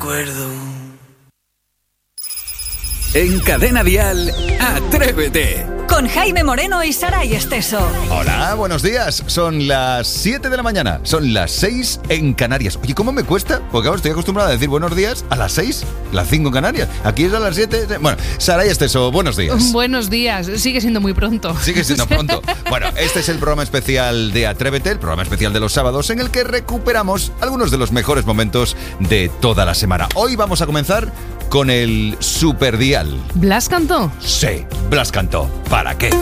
recuerdo. En Cadena Dial, Atrévete. Con Jaime Moreno y Saray Esteso. Hola, buenos días. Son las 7 de la mañana. Son las 6 en Canarias. Oye, ¿cómo me cuesta? Porque ahora estoy acostumbrado a decir buenos días a las 6, las 5 en Canarias. Aquí es a las 7. Bueno, Saray Esteso, buenos días. Buenos días. Sigue siendo muy pronto. Sigue siendo pronto. Bueno, este es el programa especial de Atrévete, el programa especial de los sábados, en el que recuperamos algunos de los mejores momentos de toda la semana. Hoy vamos a comenzar con el Superdial. ¿Blas cantó? Sí, Blas cantó. ¿Para qué?